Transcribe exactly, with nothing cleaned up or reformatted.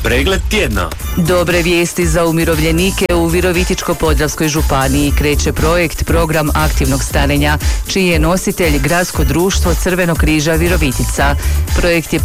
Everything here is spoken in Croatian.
Pregled tjedna. Dobre vijesti za umirovljenike u Virovitičko-podravskoj županiji. Kreće projekt Program aktivnog starenja, čiji je nositelj Gradsko društvo Crvenog križa Virovitica. Projekt je